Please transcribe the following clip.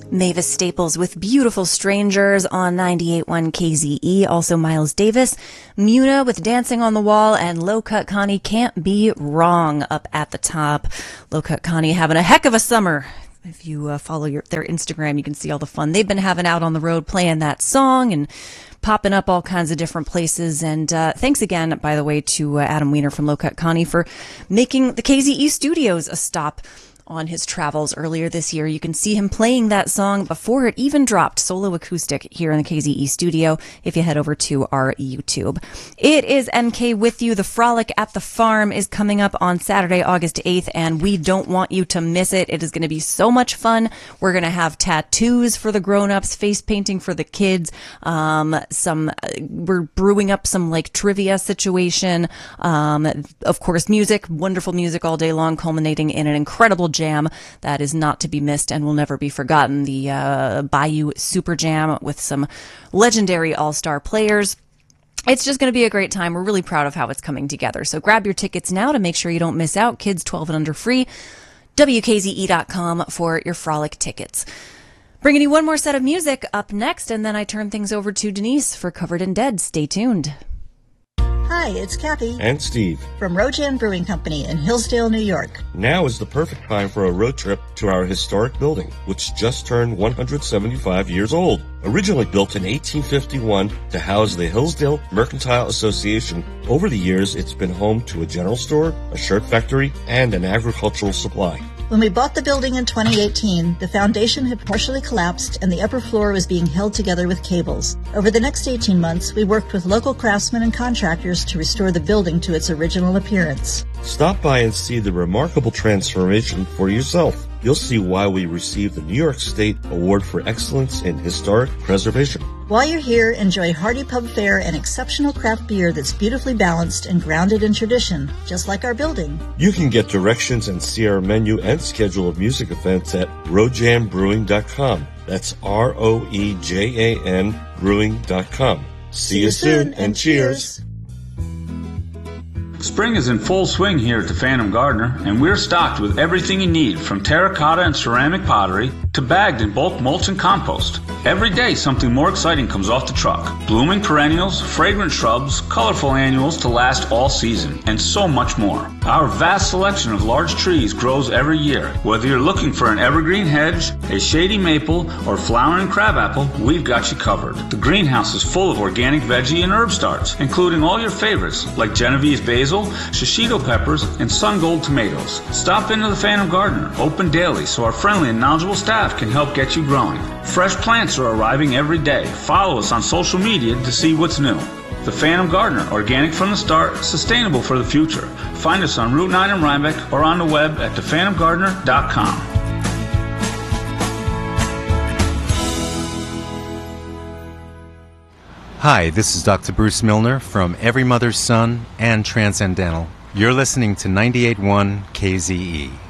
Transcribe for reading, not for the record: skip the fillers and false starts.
Mavis Staples with Beautiful Strangers on 98.1 KZE. Also Miles Davis, Muna with Dancing on the Wall, and Low Cut Connie Can't Be Wrong up at the top. Low Cut Connie having a heck of a summer. If you follow their Instagram, you can see all the fun they've been having out on the road playing that song and popping up all kinds of different places. And thanks again, by the way, to Adam Weiner from Low Cut Connie for making the KZE Studios a stop on his travels earlier this year. You can see him playing that song before it even dropped, solo acoustic, here in the KZE studio if you head over to our YouTube. It is MK with you. The Frolic at the Farm is coming up on Saturday, August 8th, and we don't want you to miss it. It is going to be so much fun. We're going to have tattoos for the grown-ups, face painting for the kids, we're brewing up some like trivia situation, of course music, wonderful music all day long, culminating in an incredible jam that is not to be missed and will never be forgotten. The Bayou Super Jam with some legendary all-star players. It's just going to be a great time. We're really proud of how it's coming together. So grab your tickets now to make sure you don't miss out. Kids 12 and under free. WKZE.com for your Frolic tickets. Bringing you one more set of music up next, and then I turn things over to Denise for Covered in Dead. Stay tuned. Hi, it's Kathy. And Steve. From Rojan Brewing Company in Hillsdale, New York. Now is the perfect time for a road trip to our historic building, which just turned 175 years old. Originally built in 1851 to house the Hillsdale Mercantile Association, over the years it's been home to a general store, a shirt factory, and an agricultural supply. When we bought the building in 2018, the foundation had partially collapsed and the upper floor was being held together with cables. Over the next 18 months, we worked with local craftsmen and contractors to restore the building to its original appearance. Stop by and see the remarkable transformation for yourself. You'll see why we received the New York State Award for Excellence in Historic Preservation. While you're here, enjoy hearty pub fare and exceptional craft beer that's beautifully balanced and grounded in tradition, just like our building. You can get directions and see our menu and schedule of music events at rojanbrewing.com. That's ROEJAN brewing.com. See you soon and cheers. Spring is in full swing here at the Phantom Gardener, and we're stocked with everything you need, from terracotta and ceramic pottery to bagged and bulk mulch and compost. Every day something more exciting comes off the truck. Blooming perennials, fragrant shrubs, colorful annuals to last all season, and so much more. Our vast selection of large trees grows every year. Whether you're looking for an evergreen hedge, a shady maple, or flowering crabapple, we've got you covered. The greenhouse is full of organic veggie and herb starts, including all your favorites like Genovese basil, shishito peppers, and sun gold tomatoes. Stop into the Phantom Gardener, open daily, so our friendly and knowledgeable staff can help get you growing. Fresh plants are arriving every day. Follow us on social media to see what's new. The Phantom Gardener, organic from the start, sustainable for the future. Find us on Route 9 in Rhinebeck or on the web at thephantomgardener.com. Hi, this is Dr. Bruce Milner from Every Mother's Son and Transcendental. You're listening to 98.1 KZE.